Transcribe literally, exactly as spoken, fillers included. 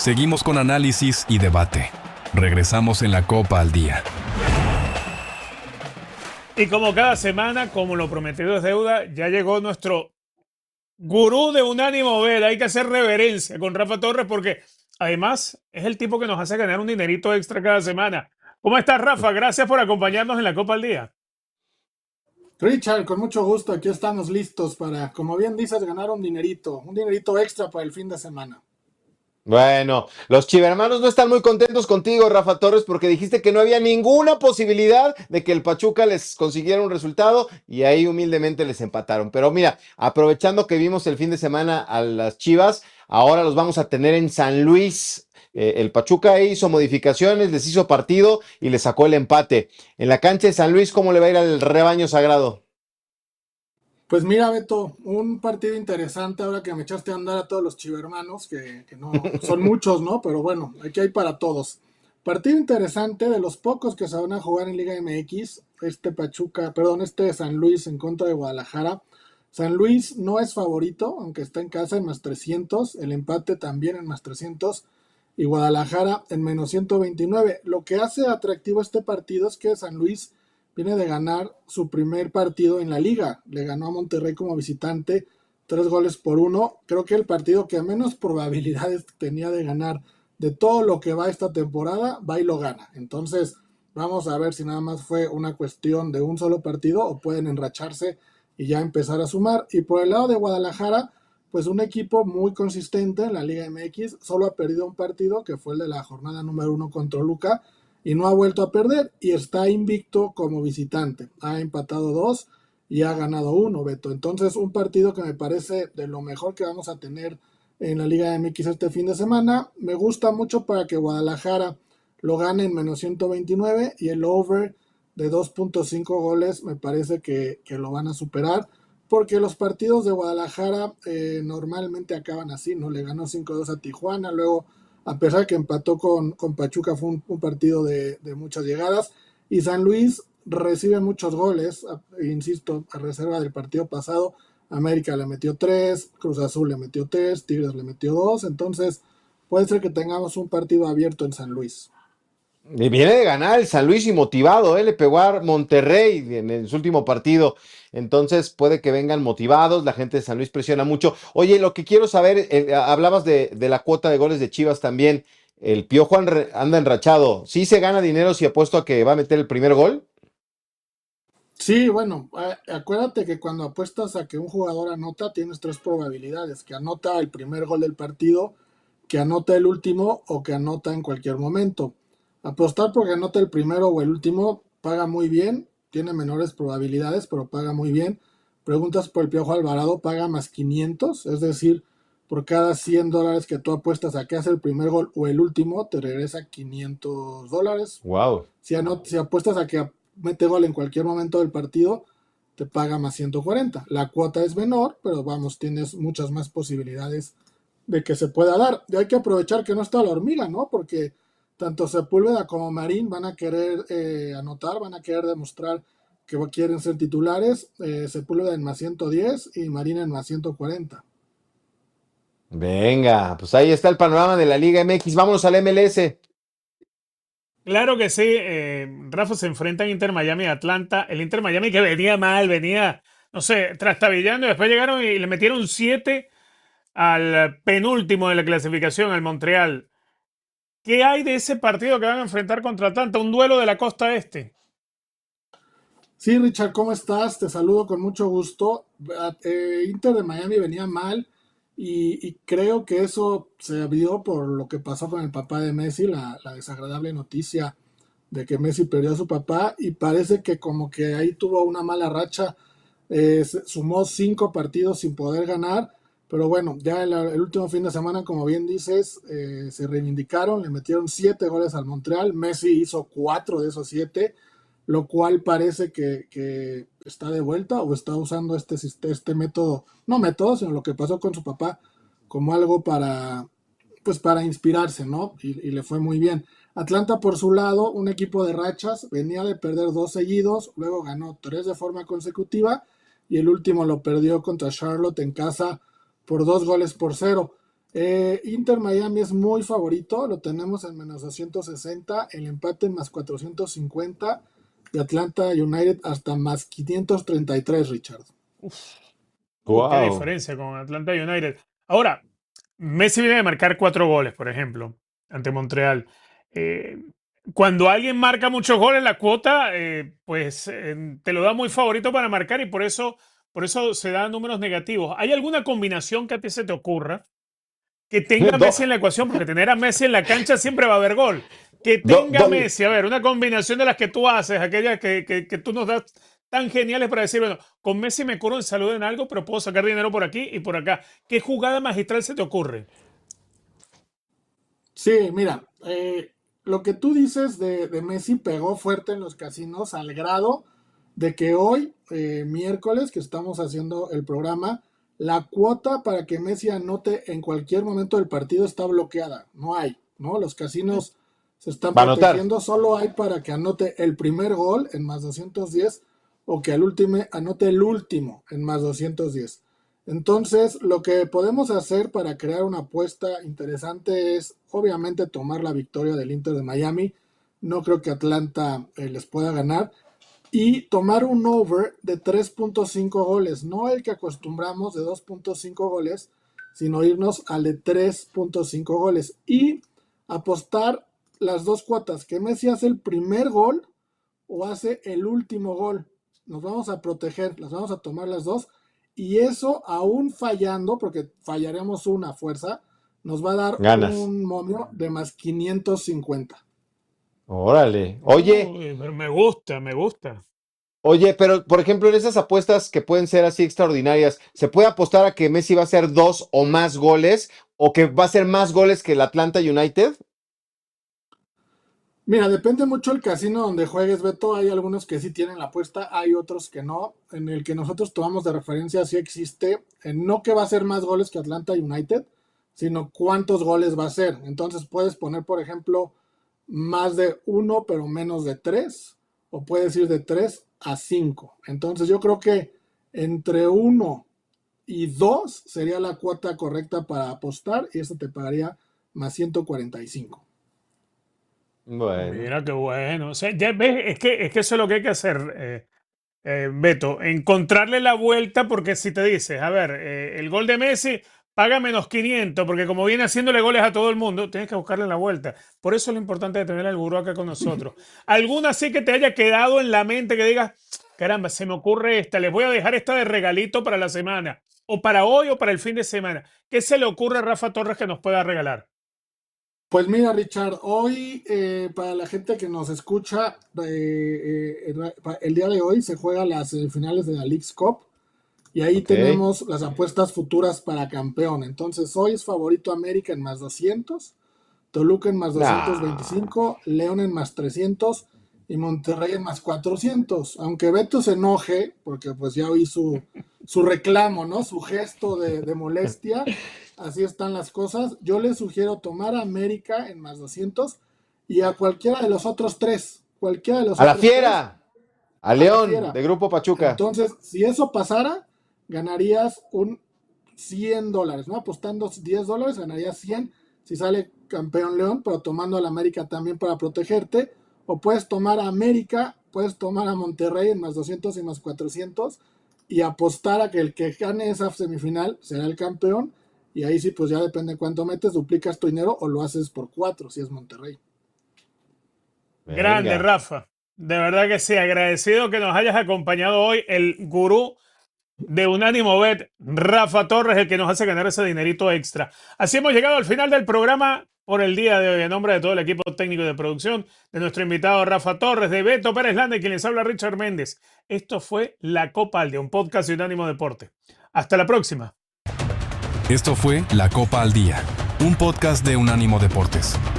Seguimos con análisis y debate. Regresamos en la Copa al Día. Y como cada semana, como lo prometido es deuda, ya llegó nuestro gurú de Unánimo Bet. Hay que hacer reverencia con Rafa Torres porque además es el tipo que nos hace ganar un dinerito extra cada semana. ¿Cómo estás, Rafa? Gracias por acompañarnos en la Copa al Día. Richard, con mucho gusto, aquí estamos listos para, como bien dices, ganar un dinerito, un dinerito extra para el fin de semana. Bueno, los chivermanos no están muy contentos contigo, Rafa Torres, porque dijiste que no había ninguna posibilidad de que el Pachuca les consiguiera un resultado y ahí humildemente les empataron. Pero mira, aprovechando que vimos el fin de semana a las Chivas, ahora los vamos a tener en San Luis. Eh, el Pachuca hizo modificaciones, les hizo partido y les sacó el empate. En la cancha de San Luis, ¿cómo le va a ir al rebaño sagrado? Pues mira, Beto, un partido interesante ahora que me echaste a andar a todos los chivermanos, que, que no son muchos, ¿no? Pero bueno, aquí hay para todos. Partido interesante, de los pocos que se van a jugar en Liga M X, este Pachuca, perdón, este San Luis en contra de Guadalajara. San Luis no es favorito, aunque está en casa en más trescientos, el empate también en más trescientos, y Guadalajara en menos ciento veintinueve. Lo que hace atractivo este partido es que San Luis viene de ganar su primer partido en la liga. Le ganó a Monterrey como visitante, tres goles por uno. Creo que el partido que menos probabilidades tenía de ganar de todo lo que va esta temporada, va y lo gana. Entonces, vamos a ver si nada más fue una cuestión de un solo partido o pueden enracharse y ya empezar a sumar. Y por el lado de Guadalajara, pues un equipo muy consistente en la Liga M X, solo ha perdido un partido, que fue el de la jornada número uno contra Toluca, y no ha vuelto a perder y está invicto como visitante. Ha empatado dos y ha ganado uno, Beto. Entonces, un partido que me parece de lo mejor que vamos a tener en la Liga M X este fin de semana. Me gusta mucho para que Guadalajara lo gane en menos ciento veintinueve y el over de dos punto cinco goles me parece que, que lo van a superar, porque los partidos de Guadalajara eh, normalmente acaban así, ¿no? Le ganó cinco dos a Tijuana, luego a pesar de que empató con, con Pachuca, fue un, un partido de, de muchas llegadas, y San Luis recibe muchos goles, a, insisto, a reserva del partido pasado. América le metió tres, Cruz Azul le metió tres, Tigres le metió dos, entonces puede ser que tengamos un partido abierto en San Luis. Y viene de ganar el San Luis y motivado, ¿eh? Le pegó a Monterrey en, en su último partido. Entonces puede que vengan motivados, la gente de San Luis presiona mucho. Oye, lo que quiero saber, eh, hablabas de, de la cuota de goles de Chivas también. El Piojo anda enrachado. ¿Sí se gana dinero si apuesto a que va a meter el primer gol? Sí, bueno, acuérdate que cuando apuestas a que un jugador anota, tienes tres probabilidades: que anota el primer gol del partido, que anota el último o que anota en cualquier momento. Apostar porque anota el primero o el último paga muy bien, tiene menores probabilidades, pero paga muy bien. Preguntas por el Piojo Alvarado, paga más quinientos, es decir, por cada cien dólares que tú apuestas a que hace el primer gol o el último, te regresa quinientos dólares. Wow. Si, anot si apuestas a que mete gol en cualquier momento del partido, te paga más ciento cuarenta. La cuota es menor, pero vamos, tienes muchas más posibilidades de que se pueda dar. Y hay que aprovechar que no está la hormiga, ¿no? Porque tanto Sepúlveda como Marín van a querer eh, anotar, van a querer demostrar que quieren ser titulares. Eh, Sepúlveda en más ciento diez y Marín en más ciento cuarenta. Venga, pues ahí está el panorama de la Liga M X. Vámonos al M L S. Claro que sí, eh, Rafa, se enfrentan Inter Miami y Atlanta. El Inter Miami que venía mal, venía, no sé, trastabillando, y después llegaron y le metieron siete al penúltimo de la clasificación, al Montreal. ¿Qué hay de ese partido que van a enfrentar contra Atlanta? Un duelo de la costa este. Sí, Richard, ¿cómo estás? Te saludo con mucho gusto. Eh, Inter de Miami venía mal y, y creo que eso se vio por lo que pasó con el papá de Messi, la, la desagradable noticia de que Messi perdió a su papá, y parece que como que ahí tuvo una mala racha. Eh, sumó cinco partidos sin poder ganar, pero bueno, ya el, el último fin de semana, como bien dices, eh, se reivindicaron, le metieron siete goles al Montreal. Messi hizo cuatro de esos siete, lo cual parece que, que está de vuelta o está usando este, este método, no método, sino lo que pasó con su papá, como algo para, pues para inspirarse, ¿no? Y, y le fue muy bien. Atlanta, por su lado, un equipo de rachas, venía de perder dos seguidos, luego ganó tres de forma consecutiva y el último lo perdió contra Charlotte en casa por dos goles por cero. Eh, Inter Miami es muy favorito, lo tenemos en menos doscientos sesenta, el empate en más cuatrocientos cincuenta y Atlanta United hasta más quinientos treinta y tres, Richard. Uh, qué Wow. diferencia con Atlanta United. Ahora, Messi viene de marcar cuatro goles, por ejemplo, ante Montreal. Eh, cuando alguien marca muchos goles, la cuota, eh, pues eh, te lo da muy favorito para marcar y por eso, por eso se dan números negativos. ¿Hay alguna combinación que a ti se te ocurra que tenga Do- Messi en la ecuación? Porque tener a Messi en la cancha siempre va a haber gol. Que do- tenga do- Messi, a ver, una combinación de las que tú haces, aquellas que, que, que tú nos das tan geniales para decir, bueno, con Messi me curo en salud en algo, pero puedo sacar dinero por aquí y por acá. ¿Qué jugada magistral se te ocurre? Sí, mira, eh, lo que tú dices de, de Messi pegó fuerte en los casinos al grado de que hoy, eh, miércoles, que estamos haciendo el programa, la cuota para que Messi anote en cualquier momento del partido está bloqueada. No hay, ¿no? Los casinos se están Va a anotar. protegiendo, solo hay para que anote el primer gol en más doscientos diez o que al último anote el último en más doscientos diez. Entonces, lo que podemos hacer para crear una apuesta interesante es, obviamente, tomar la victoria del Inter de Miami. No creo que Atlanta eh, les pueda ganar. Y tomar un over de tres punto cinco goles. No el que acostumbramos de dos punto cinco goles, sino irnos al de tres punto cinco goles. Y apostar las dos cuotas. Que Messi hace el primer gol o hace el último gol. Nos vamos a proteger, las vamos a tomar las dos. Y eso, aún fallando, porque fallaremos una fuerza, nos va a dar Ganas. un momio de más quinientos cincuenta. Órale. Oye, Uy, pero me gusta, me gusta. oye, pero por ejemplo, en esas apuestas que pueden ser así extraordinarias, ¿se puede apostar a que Messi va a hacer dos o más goles o que va a hacer más goles que el Atlanta United? Mira, depende mucho el casino donde juegues, Beto. Hay algunos que sí tienen la apuesta, hay otros que no. En el que nosotros tomamos de referencia sí existe, eh, no que va a ser más goles que Atlanta United, sino cuántos goles va a ser. Entonces puedes poner, por ejemplo, más de uno, pero menos de tres, o puedes ir de tres a cinco. Entonces yo creo que entre uno y dos sería la cuota correcta para apostar y eso te pagaría más ciento cuarenta y cinco. Bueno. Mira qué bueno. O sea, ya ves, es que, es que eso es lo que hay que hacer, eh, eh, Beto. Encontrarle la vuelta, porque si te dices, a ver, eh, el gol de Messi paga menos quinientos, porque como viene haciéndole goles a todo el mundo, tienes que buscarle la vuelta. Por eso es lo importante de tener al gurú acá con nosotros. ¿Alguna sí que te haya quedado en la mente que digas, caramba, se me ocurre esta, les voy a dejar esta de regalito para la semana, o para hoy o para el fin de semana? ¿Qué se le ocurre a Rafa Torres que nos pueda regalar? Pues mira, Richard, hoy eh, para la gente que nos escucha, eh, eh, el día de hoy se juegan las semifinales de la Leagues Cup y ahí Ok. tenemos las apuestas futuras para campeón. Entonces hoy es favorito América en más doscientos, Toluca en más doscientos veinticinco, Nah. León en más trescientos y Monterrey en más cuatrocientos. Aunque Beto se enoje, porque pues ya oí su, su reclamo, ¿no? Su gesto de, de molestia. Así están las cosas. Yo le sugiero tomar a América en más doscientos y a cualquiera de los otros tres. Cualquiera de los A la otros tres. Fiera. A A la León, Fiera. de Grupo Pachuca. Entonces, si eso pasara, ganarías un cien dólares, ¿no? Apostando diez dólares, ganarías cien si sale campeón León, pero tomando a la América también para protegerte. O puedes tomar a América, puedes tomar a Monterrey en más doscientos y más cuatrocientos y apostar a que el que gane esa semifinal será el campeón. Y ahí sí, pues ya depende cuánto metes, duplicas tu dinero o lo haces por cuatro si es Monterrey. Grande, Venga. Rafa. De verdad que sí, agradecido que nos hayas acompañado hoy, el gurú de Unánimo Bet, Rafa Torres, el que nos hace ganar ese dinerito extra. Así hemos llegado al final del programa por el día de hoy. En nombre de todo el equipo técnico de producción, de nuestro invitado Rafa Torres, de Beto Pérez Landa y quien les habla Richard Méndez. Esto fue La Copa al Día, un podcast de Unánimo Deporte. Hasta la próxima. Esto fue La Copa al Día, un podcast de Unánimo Deportes.